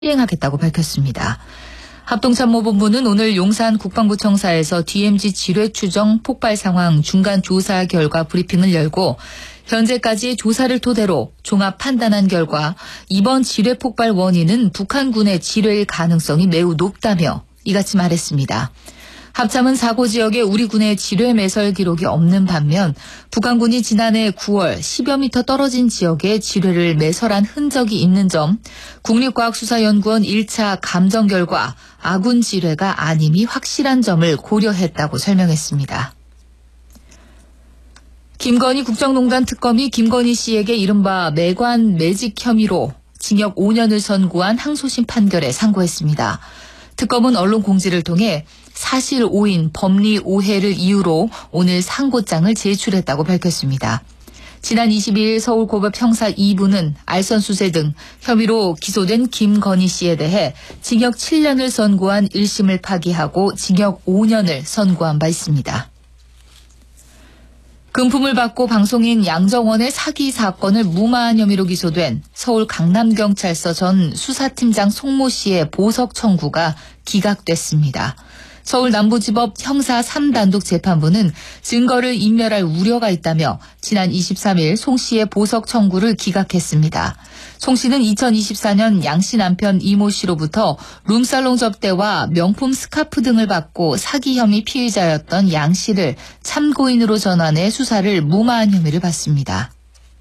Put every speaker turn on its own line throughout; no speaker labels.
시행하겠다고 밝혔습니다. 합동참모본부는 오늘 용산 국방부청사에서 DMZ 지뢰 추정 폭발 상황 중간 조사 결과 브리핑을 열고 현재까지의 조사를 토대로 종합 판단한 결과 이번 지뢰 폭발 원인은 북한군의 지뢰일 가능성이 매우 높다며 이같이 말했습니다. 합참은 사고 지역에 우리 군의 지뢰 매설 기록이 없는 반면 북한군이 지난해 9월 10여 미터 떨어진 지역에 지뢰를 매설한 흔적이 있는 점, 국립과학수사연구원 1차 감정 결과 아군 지뢰가 아님이 확실한 점을 고려했다고 설명했습니다. 김건희 국정농단 특검이 김건희 씨에게 이른바 매관 매직 혐의로 징역 5년을 선고한 항소심 판결에 상고했습니다. 특검은 언론 공지를 통해 사실 오인 법리 오해를 이유로 오늘 상고장을 제출했다고 밝혔습니다. 지난 22일 서울고법 형사 2부는 알선수재 등 혐의로 기소된 김건희 씨에 대해 징역 7년을 선고한 1심을 파기하고 징역 5년을 선고한 바 있습니다. 금품을 받고 방송인 양정원의 사기 사건을 무마한 혐의로 기소된 서울 강남경찰서 전 수사팀장 송모 씨의 보석 청구가 기각됐습니다. 서울 남부지법 형사 3단독 재판부는 증거를 인멸할 우려가 있다며 지난 23일 송 씨의 보석 청구를 기각했습니다. 송 씨는 2024년 양 씨 남편 이모 씨로부터 룸살롱 접대와 명품 스카프 등을 받고 사기 혐의 피의자였던 양 씨를 참고인으로 전환해 수사를 무마한 혐의를 받습니다.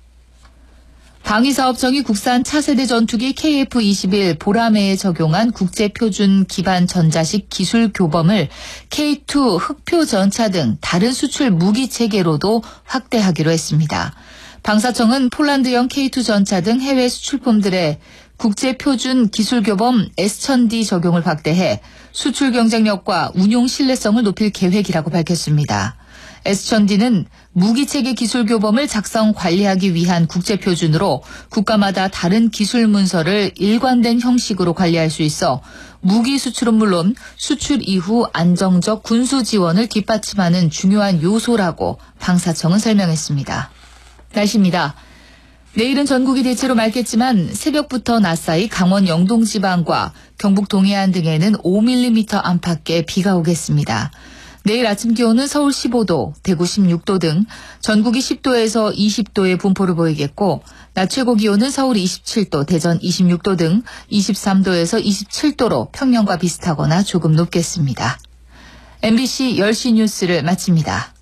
방위사업청이 국산 차세대 전투기 KF-21 보라매에 적용한 국제표준 기반 전자식 기술 교범을 K2 흑표 전차 등 다른 수출 무기 체계로도 확대하기로 했습니다. 방사청은 폴란드형 K2 전차 등 해외 수출품들의 국제표준 기술교범 S1000D 적용을 확대해 수출 경쟁력과 운용 신뢰성을 높일 계획이라고 밝혔습니다. S1000D는 무기체계 기술교범을 작성 관리하기 위한 국제표준으로 국가마다 다른 기술 문서를 일관된 형식으로 관리할 수 있어 무기 수출은 물론 수출 이후 안정적 군수 지원을 뒷받침하는 중요한 요소라고 방사청은 설명했습니다. 날씨입니다. 내일은 전국이 대체로 맑겠지만 새벽부터 낮 사이 강원 영동 지방과 경북 동해안 등에는 5mm 안팎의 비가 오겠습니다. 내일 아침 기온은 서울 15도, 대구 16도 등 전국이 10도에서 20도의 분포를 보이겠고 낮 최고 기온은 서울 27도, 대전 26도 등 23도에서 27도로 평년과 비슷하거나 조금 높겠습니다. MBC 10시 뉴스를 마칩니다.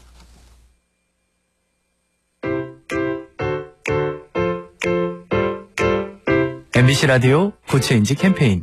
MBC 라디오 고체인지 캠페인.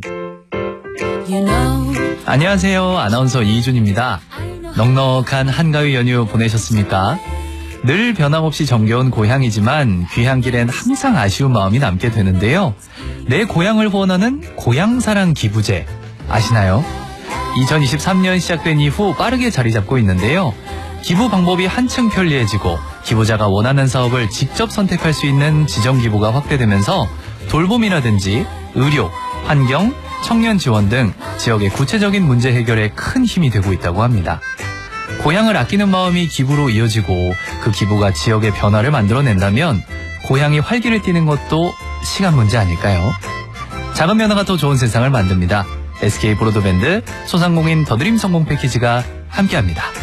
안녕하세요. 아나운서 이희준입니다. 넉넉한 한가위 연휴 보내셨습니까? 늘 변함없이 정겨운 고향이지만 귀향길엔 항상 아쉬운 마음이 남게 되는데요. 내 고향을 후원하는 고향사랑 기부제 아시나요? 2023년 시작된 이후 빠르게 자리 잡고 있는데요. 기부 방법이 한층 편리해지고 기부자가 원하는 사업을 직접 선택할 수 있는 지정 기부가 확대되면서 돌봄이라든지 의료, 환경, 청년 지원 등 지역의 구체적인 문제 해결에 큰 힘이 되고 있다고 합니다. 고향을 아끼는 마음이 기부로 이어지고 그 기부가 지역의 변화를 만들어낸다면 고향이 활기를 띠는 것도 시간 문제 아닐까요? 작은 변화가 더 좋은 세상을 만듭니다. SK 브로드밴드 소상공인 더드림 성공 패키지가 함께합니다.